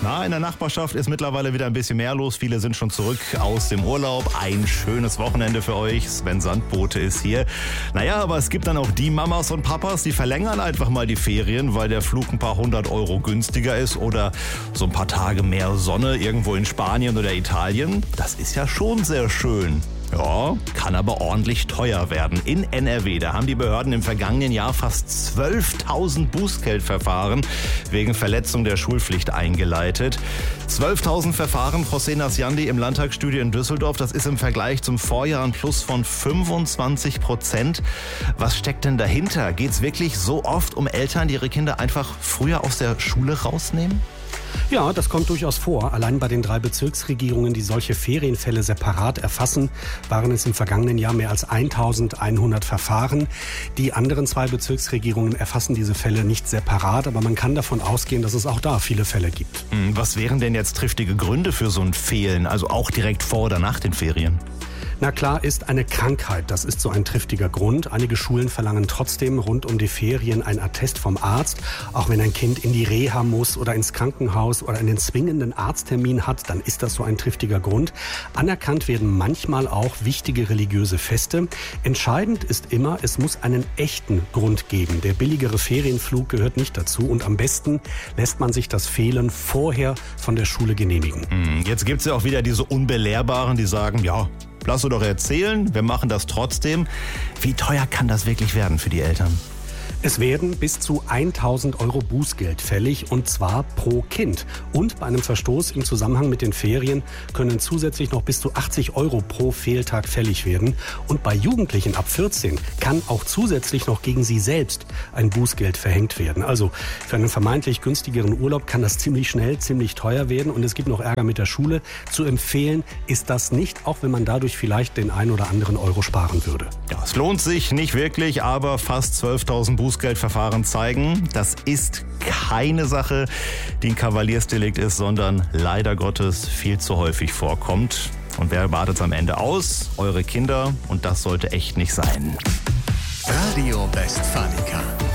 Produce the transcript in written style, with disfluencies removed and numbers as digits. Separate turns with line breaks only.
Na, in der Nachbarschaft ist mittlerweile wieder ein bisschen mehr los. Viele sind schon zurück aus dem Urlaub. Ein schönes Wochenende für euch. Sven Sandbote ist hier. Naja, aber es gibt dann auch die Mamas und Papas, die verlängern einfach mal die Ferien, weil der Flug ein paar 100 Euro günstiger ist oder so ein paar Tage mehr Sonne irgendwo in Spanien oder Italien. Das ist ja schon sehr schön. Ja, kann aber ordentlich teuer werden. In NRW, da haben die Behörden im vergangenen Jahr fast 12.000 Bußgeldverfahren wegen Verletzung der Schulpflicht eingeleitet. 12.000 Verfahren, José Nasjandi im Landtagsstudio in Düsseldorf, das ist im Vergleich zum Vorjahr ein Plus von 25%. Was steckt denn dahinter? Geht's wirklich so oft um Eltern, die ihre Kinder einfach früher aus der Schule rausnehmen?
Ja, das kommt durchaus vor. Allein bei den 3 Bezirksregierungen, die solche Ferienfälle separat erfassen, waren es im vergangenen Jahr mehr als 1.100 Verfahren. Die anderen 2 Bezirksregierungen erfassen diese Fälle nicht separat, aber man kann davon ausgehen, dass es auch da viele Fälle gibt.
Was wären denn jetzt triftige Gründe für so ein Fehlen, also auch direkt vor oder nach den Ferien?
Na klar ist eine Krankheit, das ist so ein triftiger Grund. Einige Schulen verlangen trotzdem rund um die Ferien ein Attest vom Arzt. Auch wenn ein Kind in die Reha muss oder ins Krankenhaus oder einen zwingenden Arzttermin hat, dann ist das so ein triftiger Grund. Anerkannt werden manchmal auch wichtige religiöse Feste. Entscheidend ist immer, es muss einen echten Grund geben. Der billigere Ferienflug gehört nicht dazu und am besten lässt man sich das Fehlen vorher von der Schule genehmigen.
Jetzt gibt's ja auch wieder diese Unbelehrbaren, die sagen, ja, lass du doch erzählen, wir machen das trotzdem. Wie teuer kann das wirklich werden für die Eltern?
Es werden bis zu 1.000 Euro Bußgeld fällig und zwar pro Kind. Und bei einem Verstoß im Zusammenhang mit den Ferien können zusätzlich noch bis zu 80 Euro pro Fehltag fällig werden. Und bei Jugendlichen ab 14 kann auch zusätzlich noch gegen sie selbst ein Bußgeld verhängt werden. Also für einen vermeintlich günstigeren Urlaub kann das ziemlich schnell, ziemlich teuer werden und es gibt noch Ärger mit der Schule. Zu empfehlen ist das nicht, auch wenn man dadurch vielleicht den ein oder anderen Euro sparen würde.
Ja, es lohnt sich nicht wirklich, aber fast 12.000 Bußgeldverfahren zeigen, das ist keine Sache, die ein Kavaliersdelikt ist, sondern leider Gottes viel zu häufig vorkommt. Und wer badet es am Ende aus? Eure Kinder. Und das sollte echt nicht sein.
Radio Westfalica.